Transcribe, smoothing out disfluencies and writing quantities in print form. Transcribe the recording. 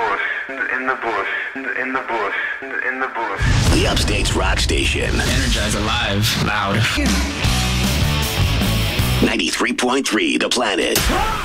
bush, in the bush, in the bush, in the bush. The Upstate's rock station. Energize alive, loud. 93.3 The Planet.